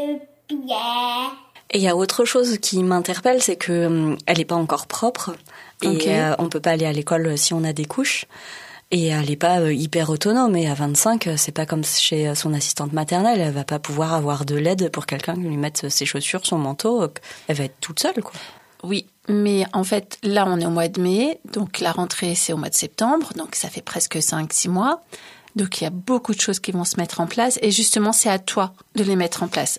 Et il y a autre chose qui m'interpelle, c'est que elle est pas encore propre et on peut pas aller à l'école si on a des couches. Et elle est pas hyper autonome. Et à 25, c'est pas comme chez son assistante maternelle. Elle va pas pouvoir avoir de l'aide pour quelqu'un qui lui mette ses chaussures, son manteau. Elle va être toute seule, quoi. Oui, mais en fait, là, on est au mois de mai. Donc, la rentrée, c'est au mois de septembre. Donc, ça fait presque 5-6 mois. Donc, il y a beaucoup de choses qui vont se mettre en place. Et justement, c'est à toi de les mettre en place.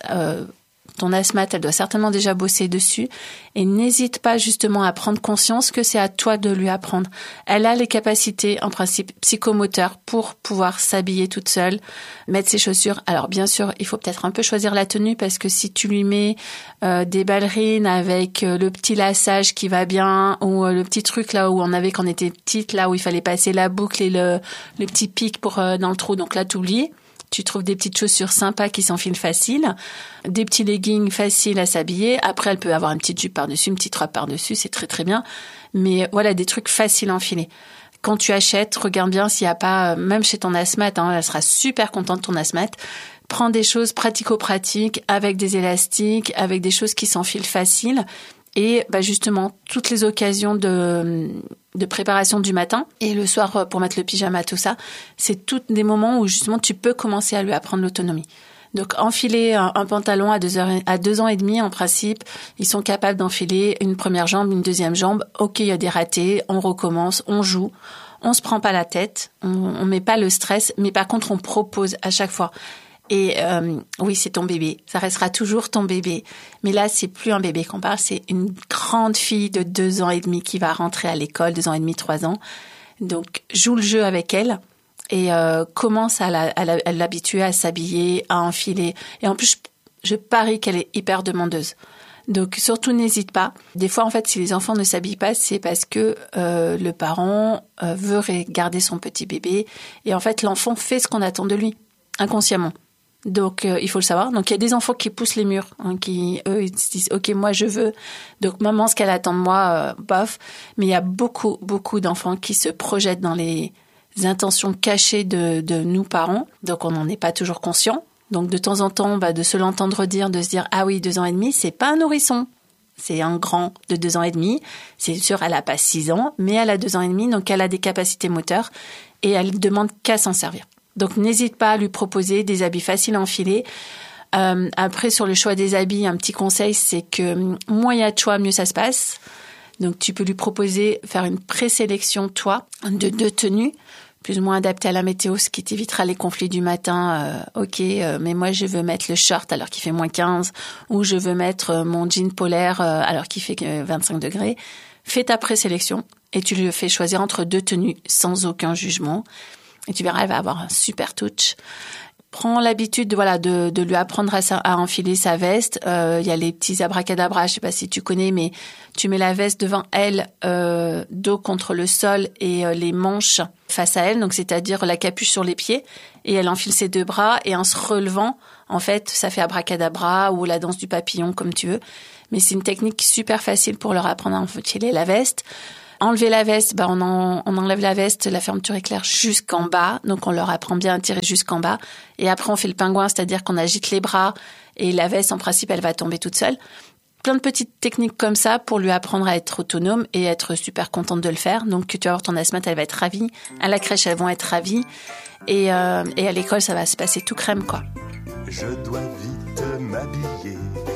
Ton asthmate, elle doit certainement déjà bosser dessus. Et n'hésite pas justement à prendre conscience que c'est à toi de lui apprendre. Elle a les capacités, en principe, psychomoteurs pour pouvoir s'habiller toute seule, mettre ses chaussures. Alors bien sûr, il faut peut-être un peu choisir la tenue parce que si tu lui mets des ballerines avec le petit laçage qui va bien ou le petit truc là où on avait quand on était petite, là où il fallait passer la boucle et le petit pic pour dans le trou, donc là t'oublies. Tu trouves des petites chaussures sympas qui s'enfilent facile, des petits leggings faciles à s'habiller. Après, elle peut avoir une petite jupe par-dessus, une petite robe par-dessus, c'est très très bien. Mais voilà, des trucs faciles à enfiler. Quand tu achètes, regarde bien s'il n'y a pas, même chez ton asthmate, elle sera super contente de ton asthmate. Prends des choses pratico-pratiques avec des élastiques, avec des choses qui s'enfilent facile. Et justement, toutes les occasions de préparation du matin et le soir pour mettre le pyjama, tout ça, c'est tous des moments où justement tu peux commencer à lui apprendre l'autonomie. Donc enfiler un pantalon à 2 ans et demi, en principe, ils sont capables d'enfiler une première jambe, une deuxième jambe. Ok, il y a des ratés, on recommence, on joue, on se prend pas la tête, on met pas le stress, mais par contre on propose à chaque fois. Et oui, c'est ton bébé. Ça restera toujours ton bébé. Mais là, c'est plus un bébé qu'on parle. C'est une grande fille de 2 ans et demi qui va rentrer à l'école, 2 ans et demi, 3 ans. Donc, joue le jeu avec elle et commence à l'habituer à s'habiller, à enfiler. Et en plus, je parie qu'elle est hyper demandeuse. Donc, surtout, n'hésite pas. Des fois, en fait, si les enfants ne s'habillent pas, c'est parce que le parent veut garder son petit bébé. Et en fait, l'enfant fait ce qu'on attend de lui, inconsciemment. Donc, il faut le savoir. Donc, il y a des enfants qui poussent les murs, qui, eux, ils se disent, OK, moi, je veux. Donc, maman, ce qu'elle attend de moi, bof. Mais il y a beaucoup, beaucoup d'enfants qui se projettent dans les intentions cachées de nous, parents. Donc, on n'en est pas toujours conscient. Donc, de temps en temps, de se l'entendre dire, de se dire, ah oui, 2 ans et demi, c'est pas un nourrisson. C'est un grand de 2 ans et demi. C'est sûr, elle a pas 6 ans, mais elle a 2 ans et demi. Donc, elle a des capacités moteurs et elle demande qu'à s'en servir. Donc, n'hésite pas à lui proposer des habits faciles à enfiler. Après, sur le choix des habits, un petit conseil, c'est que moins il y a de choix, mieux ça se passe. Donc, tu peux lui proposer, faire une présélection, toi, de 2 tenues, plus ou moins adaptées à la météo, ce qui t'évitera les conflits du matin. Mais moi, je veux mettre le short alors qu'il fait moins 15, ou je veux mettre mon jean polaire alors qu'il fait 25 degrés. Fais ta présélection et tu lui fais choisir entre 2 tenues sans aucun jugement. Et tu verras, elle va avoir un super touch. Prends l'habitude de lui apprendre à enfiler sa veste. Il y a les petits abracadabras, je sais pas si tu connais, mais tu mets la veste devant elle, dos contre le sol et les manches face à elle, donc c'est-à-dire la capuche sur les pieds. Et elle enfile ses 2 bras et en se relevant, en fait, ça fait abracadabra ou la danse du papillon, comme tu veux. Mais c'est une technique super facile pour leur apprendre à enfiler la veste. Enlever la veste, on enlève la veste, la fermeture éclair jusqu'en bas. Donc, on leur apprend bien à tirer jusqu'en bas. Et après, on fait le pingouin, c'est-à-dire qu'on agite les bras et la veste, en principe, elle va tomber toute seule. Plein de petites techniques comme ça pour lui apprendre à être autonome et être super contente de le faire. Donc, tu vas voir ton asthmate, elle va être ravie. À la crèche, elles vont être ravies. Et à l'école, ça va se passer tout crème, quoi. Je dois vite m'habiller.